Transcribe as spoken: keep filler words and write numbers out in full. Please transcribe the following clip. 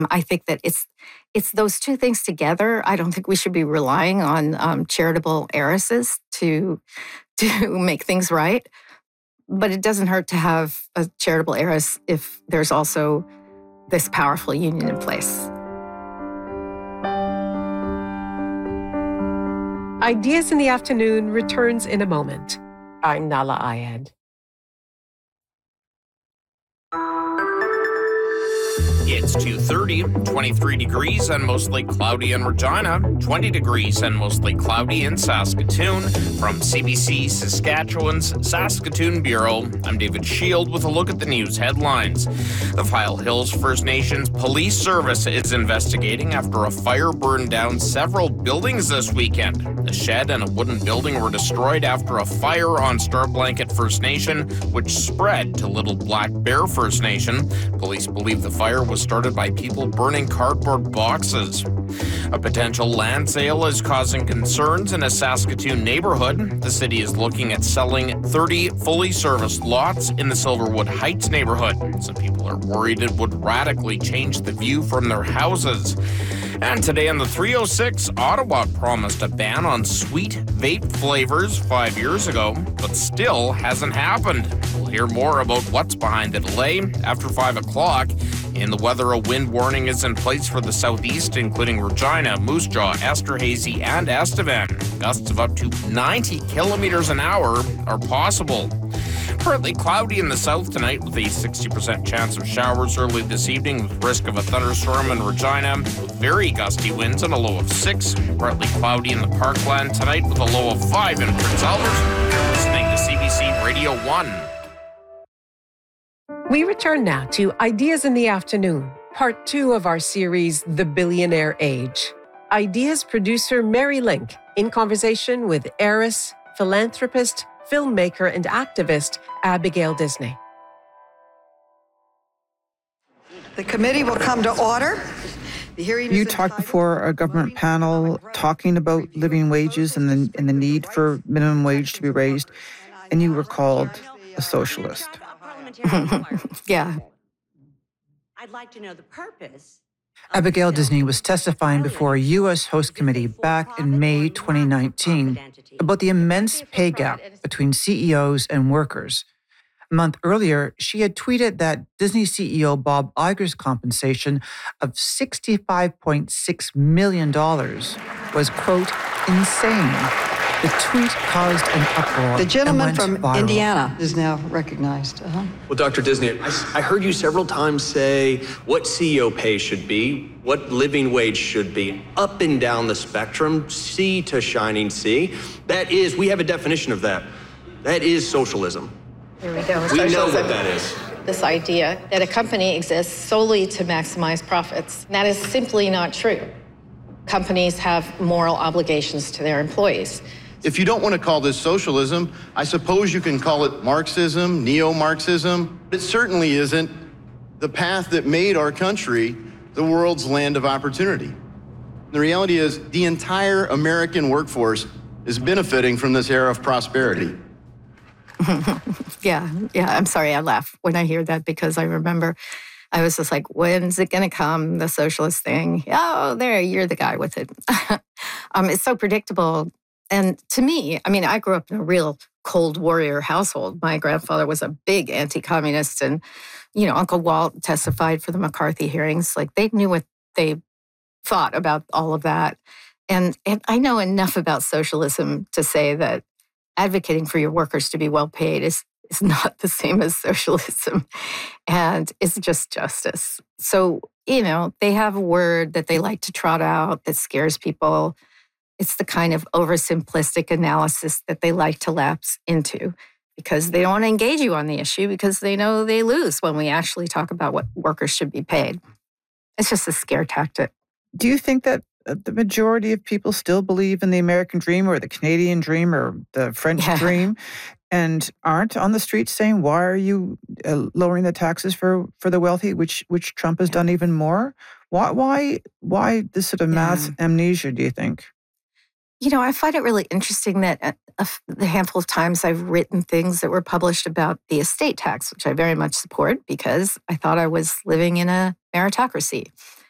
I think that it's it's those two things together. I don't think we should be relying on um, charitable heiresses to to make things right. But it doesn't hurt to have a charitable heiress if there's also this powerful union in place. Ideas in the Afternoon returns in a moment. I'm Nahlah Ayed. It's two thirty, twenty-three degrees and mostly cloudy in Regina, twenty degrees and mostly cloudy in Saskatoon. From C B C Saskatchewan's Saskatoon Bureau, I'm David Shield with a look at the news headlines. The File Hills First Nations Police Service is investigating after a fire burned down several buildings this weekend. A shed and a wooden building were destroyed after a fire on Star Blanket First Nation, which spread to Little Black Bear First Nation. Police believe the fire was started by people burning cardboard boxes. A potential land sale is causing concerns in a Saskatoon neighborhood. The city is looking at selling thirty fully serviced lots in the Silverwood Heights neighborhood. Some people are worried it would radically change the view from their houses. And today on the three oh six, Ottawa promised a ban on sweet vape flavors five years ago, but still hasn't happened. We'll hear more about what's behind the delay after five o'clock. In the weather, a wind warning is in place for the southeast, including Regina, Moose Jaw, Esterhazy, and Estevan. Gusts of up to ninety kilometers an hour are possible. Partly cloudy in the south tonight with a sixty percent chance of showers early this evening with risk of a thunderstorm in Regina with very gusty winds and a low of six. Partly cloudy in the Parkland tonight with a low of five in Prince Albert. You're listening to C B C Radio one. We return now to Ideas in the Afternoon, part two of our series, The Billionaire Age. Ideas producer Mary Link in conversation with heiress, philanthropist, filmmaker, and activist Abigail Disney. The committee will come to order. The hearing you talked before a government panel talking about living wages and the, and the need for minimum wage to be raised, and you were called a socialist. Yeah. I'd like to know the purpose. Abigail Disney was testifying before a U S host committee back in May twenty nineteen about the immense pay gap between C E Os and workers. A month earlier, she had tweeted that Disney C E O Bob Iger's compensation of sixty-five point six million dollars was, quote, insane. The tweet caused an uproar. The gentleman from viral. Indiana is now recognized. Uh-huh. Well, Doctor Disney, I, I heard you several times say what C E O pay should be, what living wage should be, up and down the spectrum, C to shining C. That is, we have a definition of that. That is socialism. Here we go. We Socialism. know what that is. This idea that a company exists solely to maximize profits. That is simply not true. Companies have moral obligations to their employees. If you don't want to call this socialism, I suppose you can call it Marxism, neo-Marxism. It certainly isn't the path that made our country the world's land of opportunity. The reality is the entire American workforce is benefiting from this era of prosperity. yeah, yeah, I'm sorry, I laugh when I hear that because I remember I was just like, when's it going to come, the socialist thing? Oh, there, you're the guy with it. um, it's so predictable. And to me, I mean, I grew up in a real Cold Warrior household. My grandfather was a big anti-communist and, you know, Uncle Walt testified for the McCarthy hearings. Like they knew what they thought about all of that. And, and I know enough about socialism to say that advocating for your workers to be well paid is, is not the same as socialism. And it's just justice. So, you know, they have a word that they like to trot out that scares people. It's the kind of oversimplistic analysis that they like to lapse into because they don't want to engage you on the issue because they know they lose when we actually talk about what workers should be paid. It's just a scare tactic. Do you think that the majority of people still believe in the American dream or the Canadian dream or the French yeah. dream and aren't on the streets saying, why are you uh, lowering the taxes for, for the wealthy, which which Trump has done even more? Why, why, why this sort of mass yeah. amnesia, do you think? You know, I find it really interesting that a, a, the handful of times I've written things that were published about the estate tax, which I very much support because I thought I was living in a meritocracy.